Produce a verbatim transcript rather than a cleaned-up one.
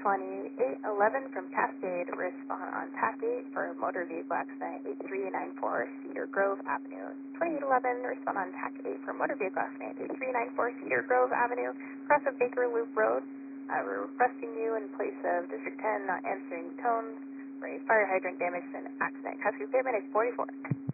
twenty-eight eleven from Cascade, respond on T A C eight for motor vehicle accident eight three nine four Cedar Grove Avenue. twenty-eight eleven, respond on T A C eight for motor vehicle accident eight three nine four Cedar Grove Avenue, across of Baker Loop Road. Uh, we're requesting you in place of District ten not answering tones for a fire hydrant damage and accident. Cascade Paramedic forty-four.